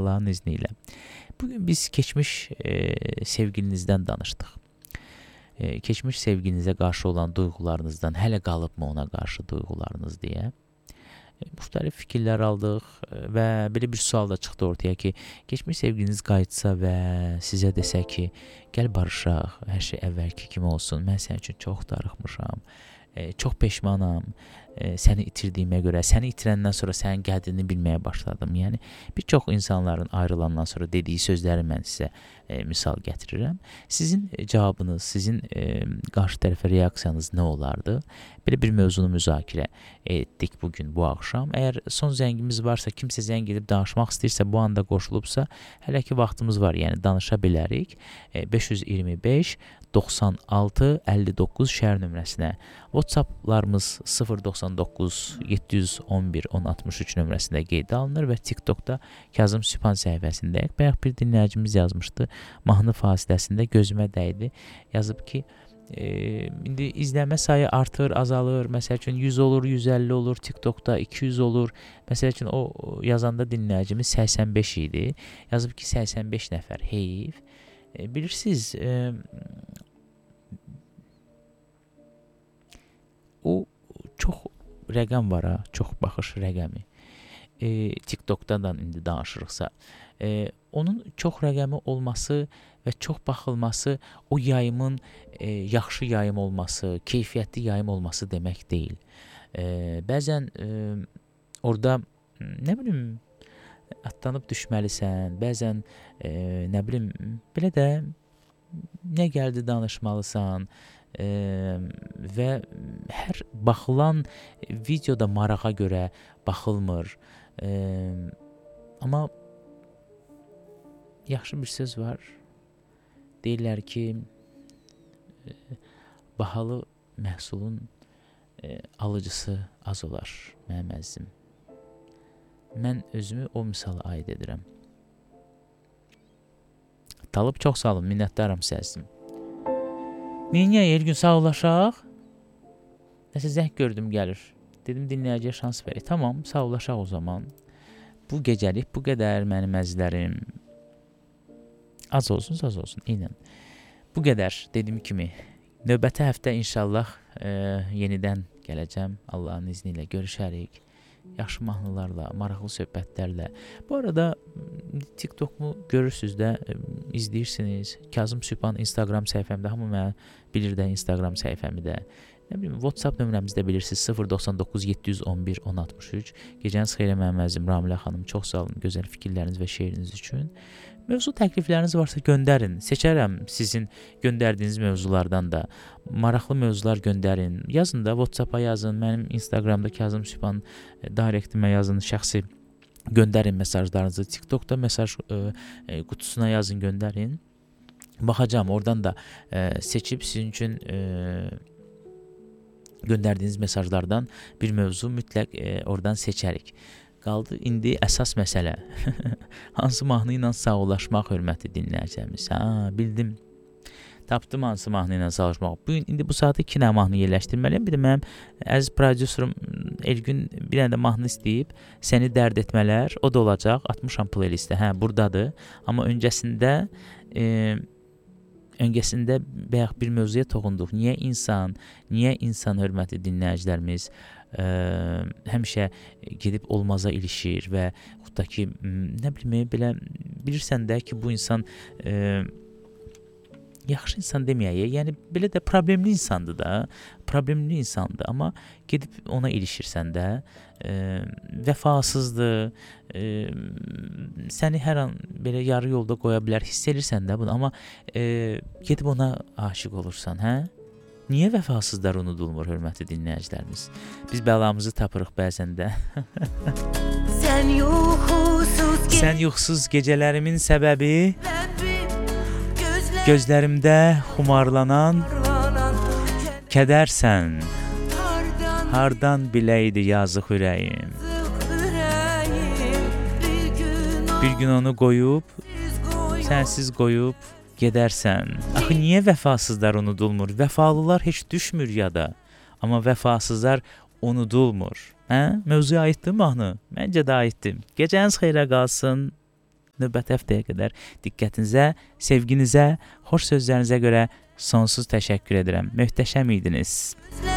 Allah'ın izniyle. Bugün biz keçmiş sevgilinizdən danışdıq. Keçmiş sevgilinizə qarşı olan duyğularınızdan hələ qalıbmı ona qarşı duyğularınız deyə müxtəlif fikirlər aldıq və belə bir sual da çıxdı ortaya ki, keçmiş sevgiliniz qayıtsa və sizə desə ki, gəl barışaq, hər şey əvvəlki kimi olsun, mən sənin üçün çox darıxmışam, çox peşmanam, səni itirdiyimə görə, səni itirəndən sonra sənin qədrini bilməyə başladım. Yəni, bir çox insanların ayrılandan sonra dediyi sözləri mən sizə misal gətirirəm. Sizin cavabınız, sizin qarşı tərəfə reaksiyanız nə olardı? Belə bir mövzunu müzakirə etdik bugün, bu axşam. Əgər son zəngimiz varsa, kimsə zəng edib danışmaq istəyirsə, bu anda qoşulubsa, hələ ki vaxtımız var, yəni danışa bilərik. 525 96 59 şəhər nömrəsinə, WhatsApp-larımız 099 711 1063 nömrəsində qeydə alınır və TikTokda Kazım Sübhan səhifəsindəyik. Bayaq bir dinləyicimiz yazmışdı, mahnı fasiləsində gözümə dəydi. Yazıb ki, indi izləmə sayı artır, azalır. Məsəl üçün 100 olur, 150 olur, TikTokda 200 olur. Məsəl üçün o yazanda dinləyicimiz 85 idi. Yazıb ki, 85 nəfər, heyif. Bilirsiniz, o çox rəqəm var ha, çox baxış rəqəmi. TikTokdan indi danışırıqsa, onun çox rəqəmi olması və çox baxılması o yayımın yaxşı yayım olması, keyfiyyətli yayım olması demək deyil. Bəzən orada, nə bilim, atlanıb düşməlisən, bəzən, nə bilim, belə də nə gəldi danışmalısan və hər baxılan videoda marağa görə baxılmır. Amma yaxşı bir söz var. Deyirlər ki, bahalı məhsulun alıcısı az olar, mənim əzizim. Mən özümü o misala aid edirəm. Talib, çox sağ olun, minnətdaram sizə. Niyə Elgün sağollaşaq? Nəsə zəng gördüm gəlir. Dedim dinləyiciyə şans verək. Tamam, sağollaşaq o zaman. Bu gecəlik bu qədər mənim əzizlərim. Az olsun, az olsun. Eynən. Bu qədər dediyim kimi. Növbəti həftə inşallah yenidən gələcəm. Allahın izni ilə görüşərik. Yaxşı mahnılarla, maraqlı söhbətlərlə. Bu arada TikTok-mu görürsünüz də, izləyirsiniz. Kazım Sübhan Instagram səhifəmdə, hamı mənə bilir də Instagram səhifəmi də. Nə bilim, WhatsApp nömrəmizdə bilirsiniz, 099 711 1063. Gecəniz xeyrə mənim əzizim Ramilə xanım. Çox sağ olun gözəl fikirləriniz və şeiriniz üçün. Mövzu təklifləriniz varsa göndərin. Seçərəm sizin göndərdiyiniz mövzulardan da. Maraqlı mövzular göndərin. Yazın da, WhatsApp-a yazın. Mənim Instagramda Kazım Sübhan direktimə yazın. Şəxsi göndərin mesajlarınızı. TikTokda mesaj qutusuna yazın, göndərin. Baxacağım, oradan da seçib sizin üçün göndərdiyiniz mesajlardan bir mövzu mütləq oradan seçərik. Qaldı indi əsas məsələ. Hansı mahnı ilə sağollaşmaq, hörmətli dinləyicilərimiz? Bildim. Tapdım hansı mahnı ilə sağollaşmaq. Bugün indi bu saatı 2 dənə mahnı yerləşdirməliyəm. Bir də mənim əziz prodüserim Elgün bir dənə də mahnı istəyib. Səni dərd etmələr, o da olacaq. 60-am playlistdə. Buradadır. Amma öncəsində bayaq bir mövzuya toxunduq. Niyə insan hörmətli dinləyicilərimiz həmişə gedib olmaza ilişir və yaxud da ki, nə bilim, belə bilirsən də ki, bu insan yaxşı insan deməyək, yəni belə də problemli insandır da, amma gedib ona ilişirsən də, vəfasızdır, səni hər an belə yarı yolda qoya bilər, hiss edirsən də bunu, amma gedib ona aşiq olursan, Niyə vəfasızlar unudulmur, hörmətli dinləyicilərimiz? Biz bəlamızı tapırıq bəzən də. Sən yuxusuz gecələrimin səbəbi, gözlərimdə xumarlanan kədərsən. Hardan biləydi yazıq ürəyim. Bir gün onu qoyub, sənsiz qoyub gedərsən. Axı niyə vəfasızlar unudulmur? Vəfalılar heç düşmür yada. Amma vəfasızlar unudulmur. Mövzuya aiddir mahnı? Məncə də aiddir. Gecəniz xeyrə qalsın. Növbəti həftəyə qədər diqqətinizə, sevginizə, xoş sözlərinizə görə sonsuz təşəkkür edirəm. Möhtəşəm idiniz.